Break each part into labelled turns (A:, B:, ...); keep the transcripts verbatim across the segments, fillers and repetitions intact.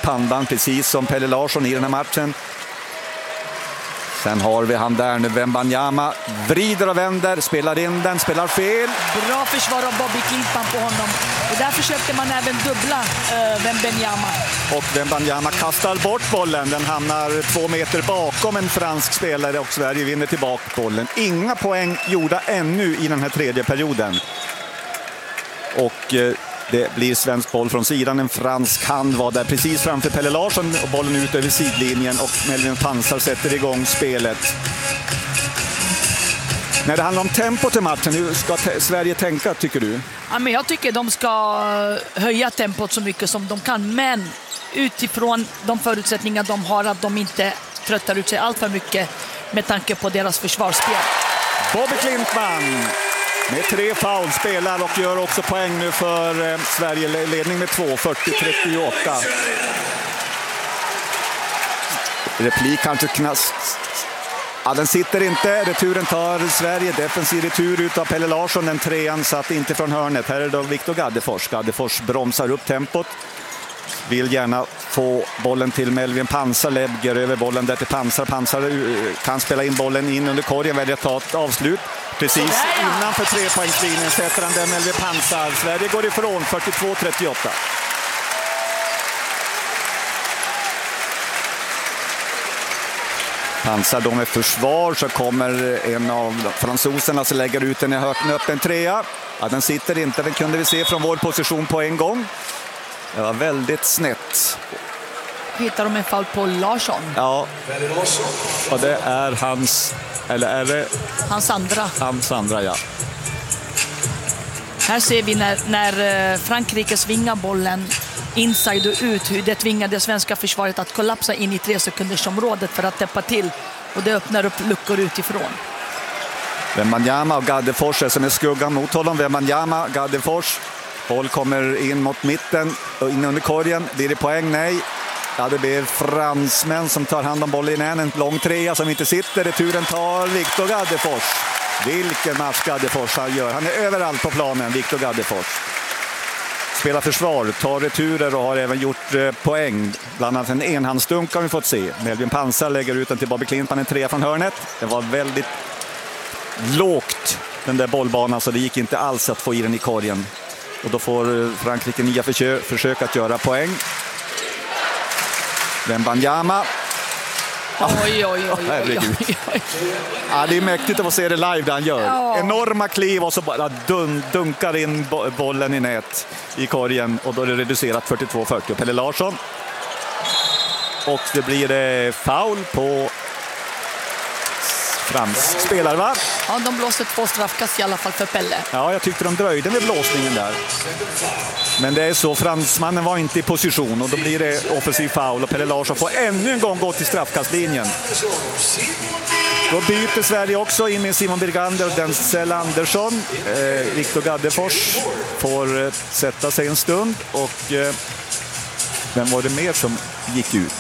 A: pandan precis som Pelle Larsson i den här matchen. Sen har vi han där nu, Wembanyama vrider och vänder, spelar in den, spelar fel.
B: Bra försvar av Bobby Klintman på honom. Och där försökte man även dubbla uh, Wembanyama.
A: Och Wembanyama kastar bort bollen, den hamnar två meter bakom en fransk spelare och Sverige vinner tillbaka bollen. Inga poäng gjorda ännu i den här tredje perioden. Och uh, det blir svensk boll från sidan. En fransk hand var där precis framför Pelle Larsson och bollen ut över sidlinjen och Melvin Pansar sätter igång spelet. När det handlar om tempo till matchen, hur ska Sverige tänka tycker du?
B: Ja, men jag tycker de ska höja tempot så mycket som de kan, men utifrån de förutsättningar de har att de inte tröttar ut sig allt för mycket med tanke på deras försvarsspel.
A: Bobby Klintman med tre foul spelar och gör också poäng nu för eh, Sverige, ledning med två, fyrtio trettioåtta. Replik kanske knast. Ja, den sitter inte. Returen tar Sverige. Defensiv retur ut av Pelle Larsson. Den trean satt inte från hörnet. Här är då Viktor Gaddefors. Gaddefors bromsar upp tempot. Vill gärna få bollen till Melvin Pansar. Lägger över bollen där till Pansar. Pansar kan spela in bollen in under korgen. Väljer att ta ett avslut. Precis innanför trepoängslinjen sätter han den Melvin Pansar. Sverige går ifrån fyrtiotvå trettioåtta. Pansar då med försvar, så kommer en av fransoserna som lägger ut den i en öppen trea. Ja, den sitter inte, den kunde vi se från vår position på en gång. Det var väldigt snett.
B: Hittar de en fall på Larsson?
A: Ja, och det är hans, eller är det?
B: Hans andra.
A: Hans andra, ja.
B: Här ser vi när, när Frankrike svingar bollen inside och ut, hur det tvingade svenska försvaret att kollapsa in i tre sekunders området för att täppa till, och det öppnar upp luckor utifrån.
A: Wembanyama och Gaddefors är som är skuggan mot honom. Wembanyama, Gaddefors, boll kommer in mot mitten och in under korgen. Blir det poäng? Nej. Ja, det blir fransmän som tar hand om bollen igen. En lång trea som inte sitter. Returen tar Viktor Gaddefors. Vilken match Gaddefors han gör. Han är överallt på planen, Viktor Gaddefors. Spelar försvar, tar returer och har även gjort eh, poäng. Bland annat en enhandsdunk har vi fått se. Melvin Pansar lägger ut den till Bobby Klintman, en trea från hörnet. Det var väldigt lågt, den där bollbanan, så det gick inte alls att få i den i korgen. Och då får Frankrike nya försök, försök att göra poäng. Wembanyama.
B: Oj, oj, oj, oj, oj, oj.
A: Ja, det är mäktigt att få se det live där han gör.
B: Ja.
A: Enorma kliv och så bara dun, dunkar in bollen i nät i korgen. Och då är det reducerat fyrtiotvå fyrtio. Pelle Larsson. Och det blir det foul på fransk spelare, va?
B: Ja, de blåste två straffkast i alla fall för Pelle.
A: Ja, jag tyckte de dröjde med blåsningen där. Men det är så, fransmannen var inte i position och då blir det offensiv foul och Pelle Larsson får ännu en gång gå till straffkastlinjen. Då byter Sverige också in med Simon Birgander och Denzel Andersson. Eh, Viktor Gaddefors får eh, sätta sig en stund och eh, vem var det mer som gick ut?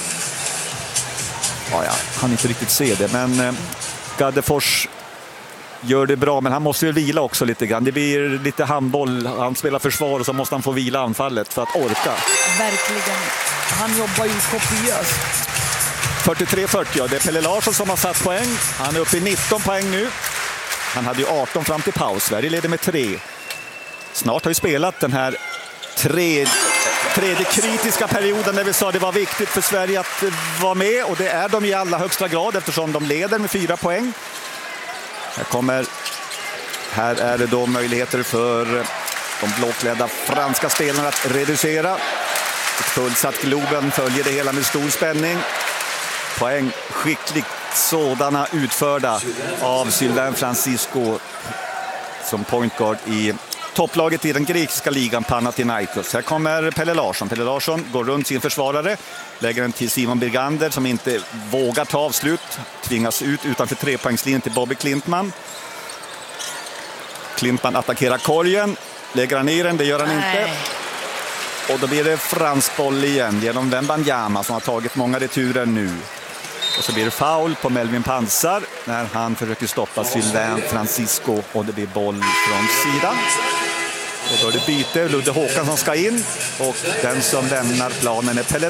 A: Ja, jag kan inte riktigt se det, men eh, Gaddefors gör det bra, men han måste ju vila också lite grann. Det blir lite handboll, han spelar försvar och så måste han få vila anfallet för att orka.
B: Verkligen, han jobbar ju kopiöst.
A: fyrtiotre fyrtio, det är Pelle Larsson som har satt poäng. Han är uppe i nitton poäng nu. Han hade ju arton fram till paus. Sverige leder med tre. Snart har vi spelat den här tre, tredje kritiska perioden där vi sa att det var viktigt för Sverige att vara med, och det är de i allra högsta grad eftersom de leder med fyra poäng. Här kommer, här är det då möjligheter för de blåklädda franska spelarna att reducera. Ett fullsatt Globen följer det hela med stor spänning. Poäng skickligt sådana utförda av Sylvain Francisco som point guard i topplaget i den grekiska ligan Panathinaikos. Här kommer Pelle Larsson. Pelle Larsson går runt sin försvarare, lägger den till Simon Birgander som inte vågar ta avslut. Tvingas ut utanför trepoängslinjen till Bobby Klintman. Klintman attackerar korgen. Lägger han ner den, det gör han Nej. inte. Och då blir det fransk boll igen genom Wembanyama som har tagit många returer nu. Och så blir det foul på Melvin Pansar när han försöker stoppa Sylvain Francisco, och det blir boll från sidan. Och då är det byte, Ludde Håkansson ska in och den som lämnar planen är Pelle